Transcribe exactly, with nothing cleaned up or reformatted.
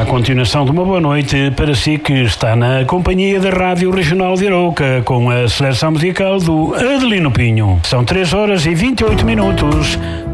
continuação de uma boa noite para si que está na companhia da Rádio Regional de Arouca com a seleção musical do Adelino Pinho. São três horas e vinte e oito minutos.